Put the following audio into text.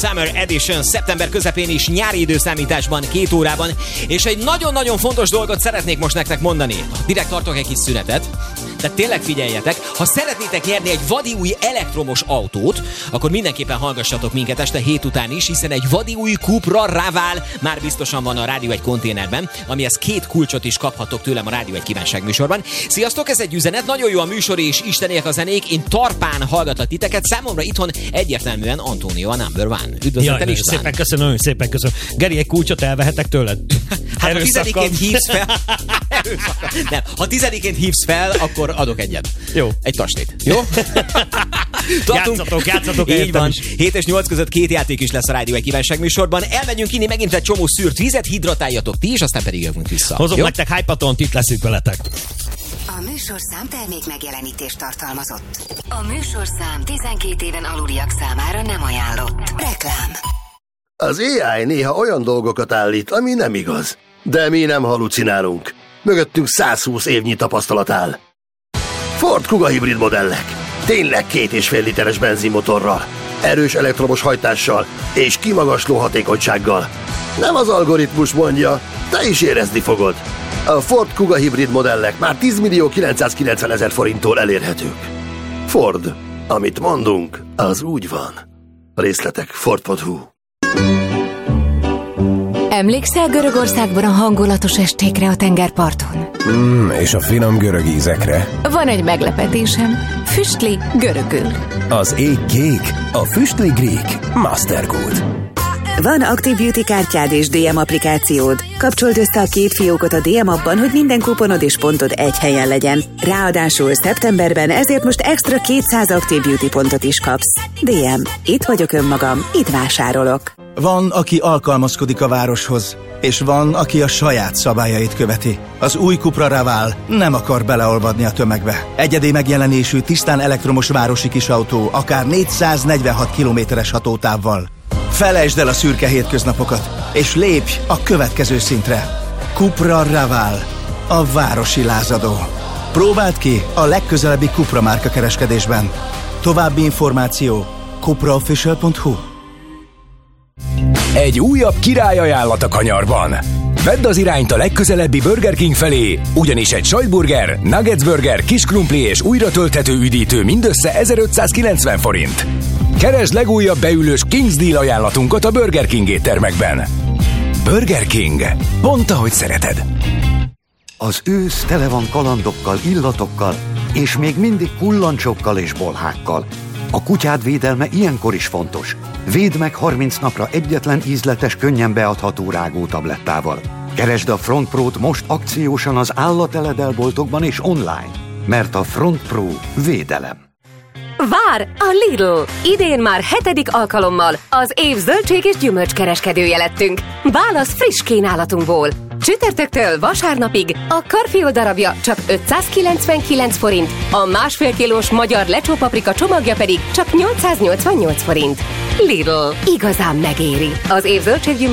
Summer Edition szeptember közepén is nyári időszámításban 2 órában, és egy nagyon-nagyon fontos dolgot szeretnék most nektek mondani. Direkt tartok egy kis szünetet, tehát tényleg figyeljetek, ha szeretnétek nyerni egy vadi új elektromos autót, akkor mindenképpen hallgassatok minket este 7 után is, hiszen egy vadi új Cupra Raval már biztosan van a Rádió 1 konténerben, amihez 2 kulcsot is kaphatok tőlem a Rádió 1 kívánság műsorban. Sziasztok, ez egy üzenet, nagyon jó a műsor és isteniek a zenék, én tarpán hallgatlak titeket, számomra itthon egyértelműen Antonio a number one. Üdvözletem István. Szépen köszönöm, nagyon szépen köszönöm. Geri, egy kulcsot elvehetek tőled? Hát ha 10-ként hívsz fel... Nem, ha 10-ként hívsz fel, akkor adok egyet. Jó. Egy tasnit. Jó? Játszatok. Így van. 7 és 8 között 2 játék is lesz a Rádió 1 kívánság műsorban. Elmegyünk inni megint egy csomó szűrt vizet, hidratáljatok ti is, aztán pedig jövünk vissza. Hozom nektek Hypatont, itt leszünk veletek. A műsorszám termék megjelenítést tartalmazott. A műsorszám 12 éven aluliak számára nem ajánlott. Reklám. Az AI néha olyan dolgokat állít, ami nem igaz. De mi nem halucinálunk. Mögöttünk 120 évnyi tapasztalat áll. Ford Kuga hibrid modellek. Tényleg 2,5 literes benzinmotorral, erős elektromos hajtással és kimagasló hatékonysággal. Nem az algoritmus mondja, te is érezni fogod. A Ford Kuga hibrid modellek már 10.990.000 forinttól elérhetők. Ford. Amit mondunk, az úgy van. Részletek Ford.hu. Emlékszel Görögországban a hangulatos estékre a tengerparton? És a finom görög ízekre. Van egy meglepetésem. Füstli görögül. Az ég kék, a füstli grík. Mastergold. Van Active Beauty kártyád és DM applikációd. Kapcsold össze a 2 fiókot a DM appban, hogy minden kuponod és pontod egy helyen legyen. Ráadásul szeptemberben ezért most extra 200 Active Beauty pontot is kapsz. DM. Itt vagyok önmagam, itt vásárolok. Van, aki alkalmazkodik a városhoz, és van, aki a saját szabályait követi. Az új Cupra Raval nem akar beleolvadni a tömegbe. Egyedi megjelenésű, tisztán elektromos városi kisautó, akár 446 kilométeres hatótávval. Felejtsd el a szürke hétköznapokat, és lépj a következő szintre. Cupra Raval, a városi lázadó. Próbáld ki a legközelebbi Cupra márka kereskedésben. További információ cupraofficial.hu. Egy újabb királyajánlat a kanyarban. Vedd az irányt a legközelebbi Burger King felé, ugyanis egy sajtburger, nuggets burger, kis krumpli és újra tölthető üdítő mindössze 1590 forint. Keresd legújabb beülős King's Deal ajánlatunkat a Burger King éttermekben. Burger King. Pont ahogy szereted. Az ősz tele van kalandokkal, illatokkal, és még mindig kullancsokkal és bolhákkal. A kutyád védelme ilyenkor is fontos. Védd meg 30 napra egyetlen ízletes, könnyen beadható rágótablettával. Keresd a Front Pro-t most akciósan az állateledel-boltokban és online, mert a Front Pro védelem. Vár a Lidl! Idén már 7. alkalommal az év zöldség és gyümölcskereskedője lettünk. Válasz friss kínálatunkból. Csütörtöktől vasárnapig a karfiol darabja csak 599 forint, a 1,5 kilós magyar lecsópaprika csomagja pedig csak 888 forint. Lidl. Igazán megéri. Az év zöldség